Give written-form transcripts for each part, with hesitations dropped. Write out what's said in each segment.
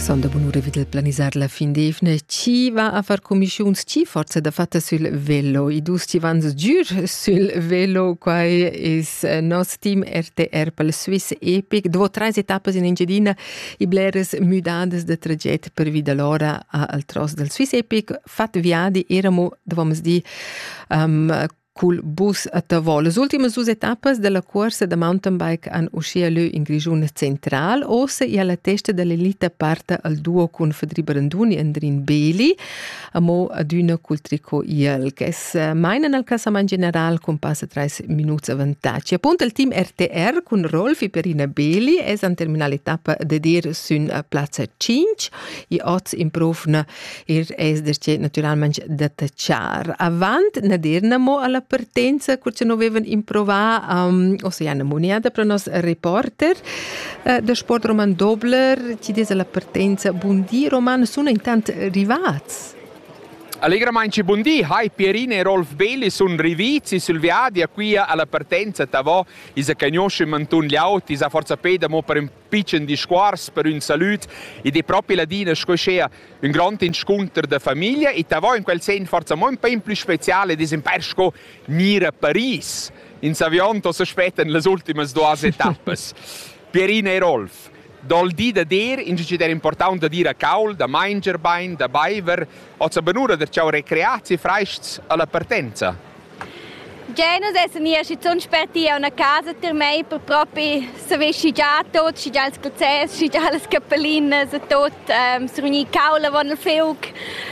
Sonda Bonura videl planisar la fin d'evne. Ci va a far commissions ci forza da fatta sul velo. I dus ci vans giur sul velo quai is nos team RTR per la Swiss Epic. Dvo 3 etappes in Engiadina i bleres mudades de traget per vida l'ora al tros del Swiss Epic. Fat viadi eramo, dovamos di, cul bus a Tavò. Le ultime 2 etappes della corsa de mountain bike han uscì lö in Grigiun Central, ossa e alla testa dell'elite parte al duo con Fedri Branduni e Andrin Beli, amo ad una col tricot iel, che meinen al classament general con passa 3 minuti a vantaggio. Appunto il team RTR con Rolf e Perina Beli es an terminal etappa de dir sun Plaza 5 e oz improvna es derce naturalmente da tacciar. Avant naderna mo alla partenza curce no vevan improva Oceana Muniada per nos reporter da Sport Roman Dobler ci dice la partenza buondì Roman sono intanto arrivati. Allegramente buondì, hai Pierina e Rolf Beli sono rivizi sul viaggio qui alla partenza Tavò, is a cagnosce mantun gli auti, is a forza peda mo per un piccin di squars, per un salut, e di proprio la dina scoscea un grande incontro da famiglia, e Tavò in quel senso forza mo un po' più speciale, dis un persco nire a Paris, in Savionto si aspettano le ultime 2 etappes. Pierina e Rolf. Dal di da der, in cui è importante dire a Caul, da Maingerbein, da Baiver, o c'è benura der ciao recreazi freists alla partenza? Genus è una situazione sperti a una casa per me, per proprio sapere già tutto, già il scalzes, già le scapelline, tutto, ogni Caula von il Feug,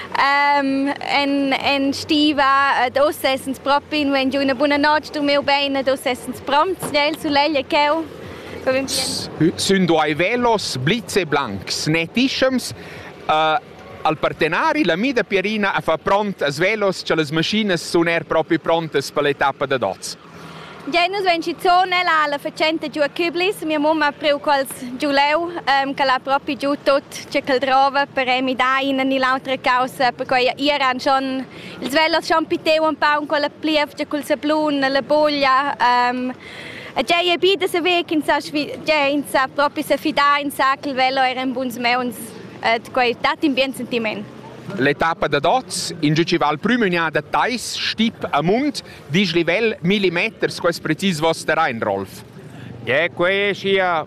en stiva, dos essens proprio, wenn du una buona notte tu meu bene, dos essens prompt, nel sull'eglia cheu. Sunt 2 velos blitze blancs, netischems, al partenari la mida Pierina a fa pront as velos, che le macchine sono proprio pronte per l'etappa da dots. Genus wenn ci zone la facente giù a Küblis, mia mamma preu quals giuleu, che la proprio giù tot, che drova per mi dai in l'altra causa, perché ieri schon il velo schon piteu un po' con la plief, che col sablun, la boglia, già è bida se ve che in sa proprio se fida in sa che il velo era un buon meons quei dati in bien sentiment. L'etappa da dots in giù ci va il primo in da tais stip a mund di livello millimeters quest precis vos terrain Rolf. Ja, quei sia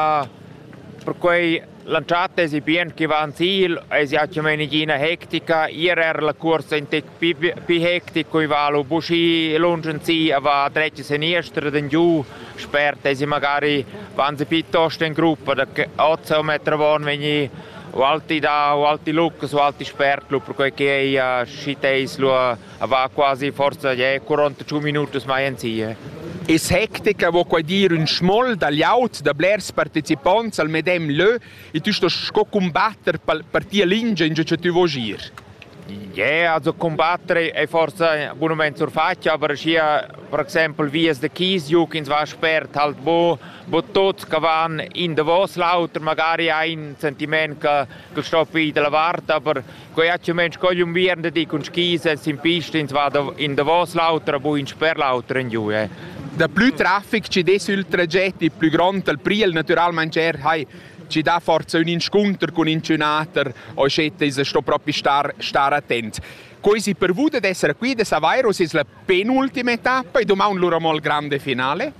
per quei lanciate si bien che van sil e si ha menigina hectica ieri era la corsa in tec pi hectico i valo busci longen si va drecce sinistra den giù sperte si magari van si piuttosto in gruppo da 8 metri von veni o alti da o alti lucas o alti spertlo per quei che sciteis lo va quasi forza 42 minuti mai in si. Es hectica vo qua dir un schmoll dagli aut da blers partecipanti al medem le e tu sto sco combatter per tia linge in che tu vo gir. Ja, also combattere è forse buon momento sur faccia, aber sia per esempio vies de Kiesjuk ins war spert halt bo tot che van in de Voslauter magari ein sentiment che stoppi de la vart, aber quei accio mensch coglium vierne di con skise in piste ins va in de Voslauter bo in Sperlauter in giù. Da più traffic ci dà sul tragitto più grande al priel naturalmente hai ci dà forza un incontro con incenator o scette sto proprio star attento. Così per voi ad essere qui da Savairos è la penultima tappa e domani loro mo il grande finale.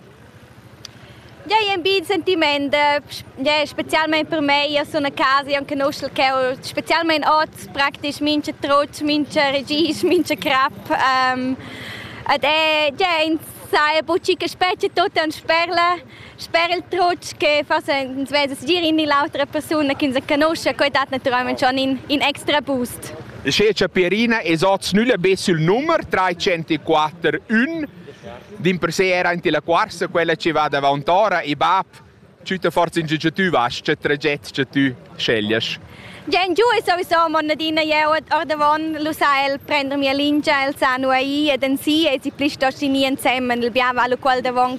Ja, è un bel sentimento, specialmente per me, io sono a casa, io conosco che specialmente oggi praktisch mince trotz, mince regis, mince crap. Ed è sai bucica specie tutta un sperla il trotz che forse in svese giri in l'altra persona che si conosce, che dà naturalmente schon in extra boost. C'è Pierina esatto nulla be sul numero 304 din per sé era in la quarta quella ci va davanti ora e bap tutta forza in giù tu vas c'è tragetto che tu scegli. Gen giù è sowieso monadina io ordavon lo sai prendermi a linja il sano ai e den si e si plisto ni insieme il biava lo qual davon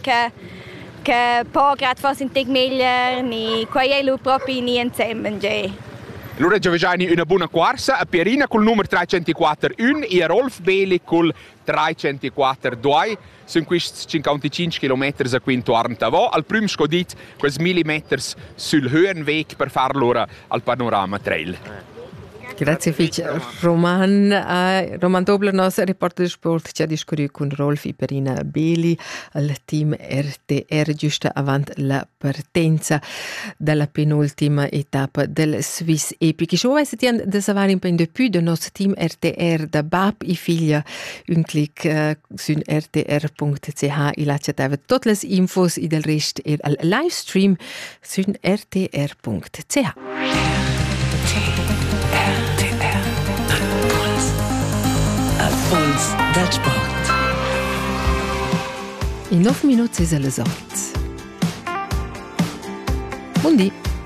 che po grad forse in tec meglio ni quai lo proprio ni insieme je. Allora già vediamo una buona corsa, a Pierina col numero 304-1 e a Rolf Beli col 304-2. Sono questi 55 km a qui intorno a voi. Al primo scodit quels millimetri sul Höhenweg per far l'ora al panorama trail. Grazie Fitch. Roman Dobler, nostro reporter di sport, ci ha discorso con Rolf e Pierina Beli, il team RTR, giusto avanti la partenza della penultima etapa del Swiss Epic. Se vuoi sapere di sapere un po' di più del nostro team RTR, da Bab e figlia, un clic su rtr.ch e lasciate tutte le infos e del resto al livestream su rtr.ch. Puls del sport. In 9 minuti è l'esatto.